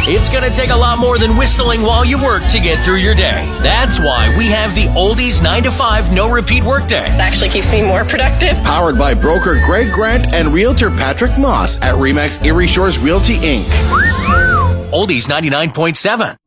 It's going to take a lot more than whistling while you work to get through your day. That's why we have the Oldies 9 to 5 no repeat workday. It actually keeps me more productive. Powered by broker Greg Grant and realtor Patrick Moss at RE/MAX Erie Shores Realty Inc. Oldies 99.7.